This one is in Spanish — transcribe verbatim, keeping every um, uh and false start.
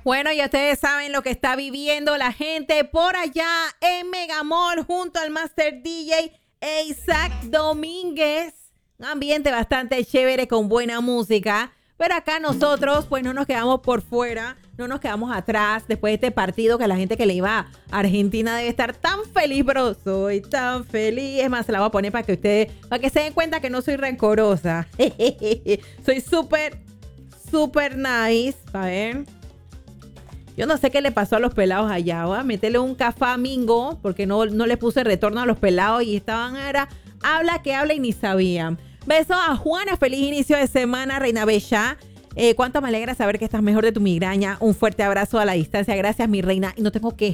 Bueno, ya ustedes saben lo que está viviendo la gente por allá en Megamall junto al Master D J Isaac Domínguez. Un ambiente bastante chévere con buena música. Pero acá nosotros, pues no nos quedamos por fuera, no nos quedamos atrás después de este partido que la gente que le iba a Argentina debe estar tan feliz, pero soy tan feliz. Es más, se la voy a poner para que ustedes, para que se den cuenta que no soy rencorosa. Soy súper, súper nice. A ver. Yo no sé qué le pasó a los pelados allá. Voy a meterle un cafamingo porque no, no le puse retorno a los pelados y estaban ahora, habla que habla y ni sabían. Besos a Juana, feliz inicio de semana, Reina Bella. Eh, cuánto me alegra saber que estás mejor de tu migraña. Un fuerte abrazo a la distancia. Gracias, mi reina. Y no tengo que